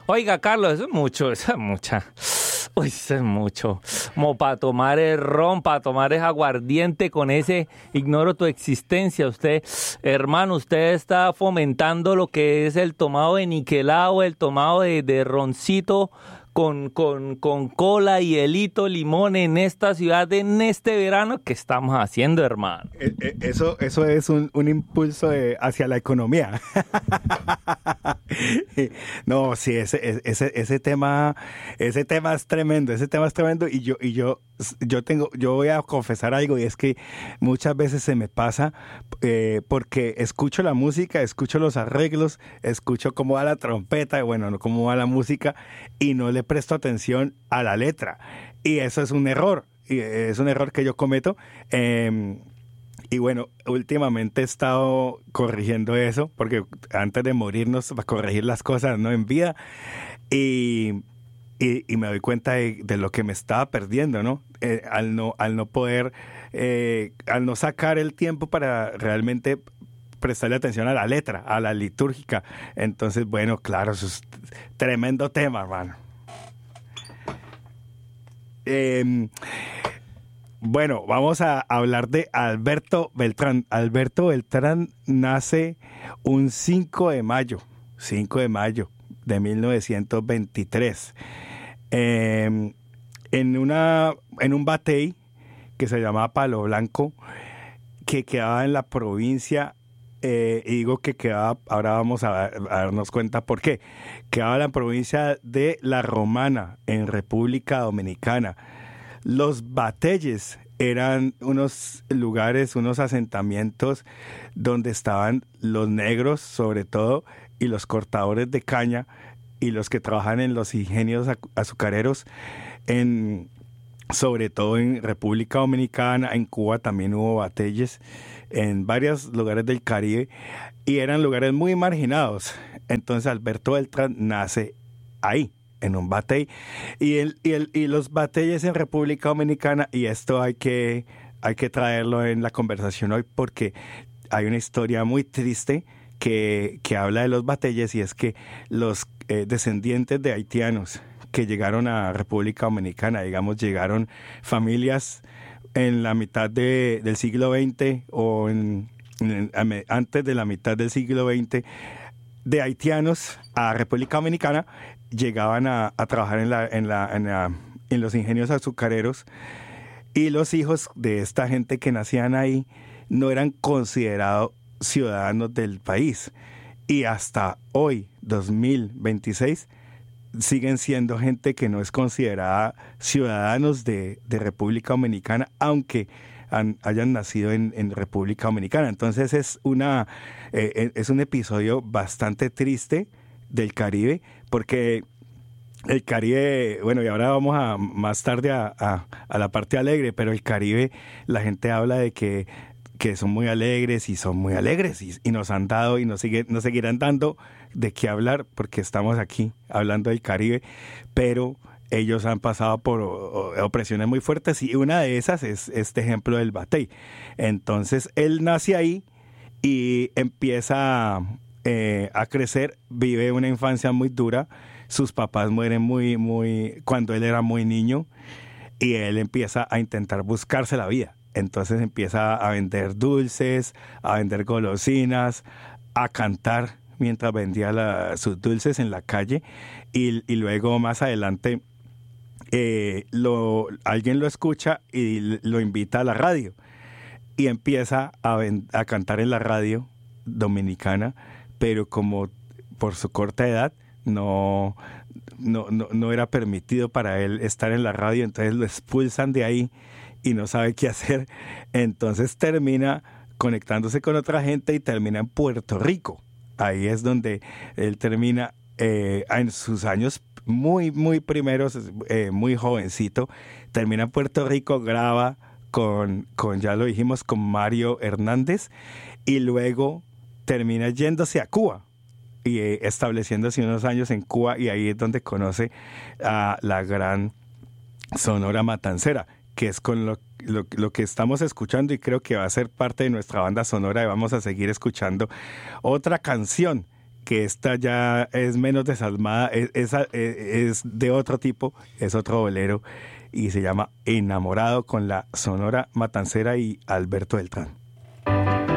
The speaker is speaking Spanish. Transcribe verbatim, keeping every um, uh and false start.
Oiga, Carlos, eso es mucho, eso es mucha. Uy, eso es mucho. Como para tomar el ron, para tomar ese aguardiente con ese, ignoro tu existencia. Usted, hermano, usted está fomentando lo que es el tomado de niquelado, el tomado de, de roncito con, con, con cola y helito, limón en esta ciudad, en este verano. ¿Qué estamos haciendo, hermano? Eh, eh, Eso, eso es un, un impulso de- hacia la economía. No, sí, ese, ese, ese tema, ese tema es tremendo, ese tema es tremendo y yo, y yo, yo tengo, yo voy a confesar algo y es que muchas veces se me pasa eh, porque escucho la música, escucho los arreglos, escucho cómo va la trompeta, bueno, no cómo va la música y no le presto atención a la letra y eso es un error, y es un error que yo cometo. Eh, y bueno, últimamente he estado corrigiendo eso, porque antes de morirnos, para corregir las cosas, ¿no? En vida. Y, y, y me doy cuenta de, de lo que me estaba perdiendo, ¿no? Eh, al no, al no poder, eh, al no sacar el tiempo para realmente prestarle atención a la letra, a la litúrgica. Entonces, bueno, claro, eso es tremendo tema, hermano. Eh, Bueno, vamos a hablar de Alberto Beltrán. Alberto Beltrán nace un cinco de mayo, cinco de mayo de mil novecientos veintitrés, eh, en, una, en un batey que se llamaba Palo Blanco, que quedaba en la provincia, eh, y digo que quedaba, ahora vamos a, a darnos cuenta por qué, quedaba en la provincia de La Romana, en República Dominicana. Los bateyes eran unos lugares, unos asentamientos donde estaban los negros, sobre todo, y los cortadores de caña y los que trabajan en los ingenios azu- azucareros, en, sobre todo en República Dominicana, en Cuba también hubo bateyes, en varios lugares del Caribe, y eran lugares muy marginados. Entonces Alberto Beltrán nace ahí, en un batey, y, el, y, el, y los bateyes en República Dominicana, y esto hay que, hay que traerlo en la conversación hoy porque hay una historia muy triste que, que habla de los bateyes, y es que los eh, descendientes de haitianos que llegaron a República Dominicana, digamos, llegaron familias en la mitad de, del siglo veinte o en, en, antes de la mitad del siglo veinte, de haitianos a República Dominicana, llegaban a, a trabajar en, la, en, la, en, la, en los ingenios azucareros, y los hijos de esta gente que nacían ahí no eran considerados ciudadanos del país. Y hasta hoy, dos mil veintiséis, siguen siendo gente que no es considerada ciudadanos de, de República Dominicana, aunque han, hayan nacido en, en República Dominicana. Entonces es, una, eh, es un episodio bastante triste del Caribe, porque el Caribe, bueno, y ahora vamos a más tarde a, a, a la parte alegre, pero el Caribe, la gente habla de que, que son muy alegres y son muy alegres y, y nos han dado y nos, sigue, nos seguirán dando de qué hablar porque estamos aquí hablando del Caribe, pero ellos han pasado por opresiones muy fuertes y una de esas es este ejemplo del batey. Entonces él nace ahí y empieza eh, a crecer, vive una infancia muy dura. Sus papás mueren muy, muy, cuando él era muy niño, y él empieza a intentar buscarse la vida. Entonces empieza a vender dulces, a vender golosinas, a cantar mientras vendía la, sus dulces en la calle, y, y luego más adelante eh, lo, alguien lo escucha y lo invita a la radio y empieza a, ven, a cantar en la radio dominicana, pero como por su corta edad no, no, no, no era permitido para él estar en la radio, entonces lo expulsan de ahí y no sabe qué hacer. Entonces termina conectándose con otra gente y termina en Puerto Rico. Ahí es donde él termina eh, en sus años muy, muy primeros, eh, muy jovencito, termina en Puerto Rico, graba con, con, ya lo dijimos, con Mario Hernández, y luego termina yéndose a Cuba y eh, estableciéndose unos años en Cuba, y ahí es donde conoce a la gran Sonora Matancera, que es con lo, lo, lo que estamos escuchando, y creo que va a ser parte de nuestra banda sonora, y vamos a seguir escuchando otra canción que esta ya es menos desalmada, es, es, es de otro tipo, es otro bolero y se llama Enamorado con la Sonora Matancera y Alberto Beltrán.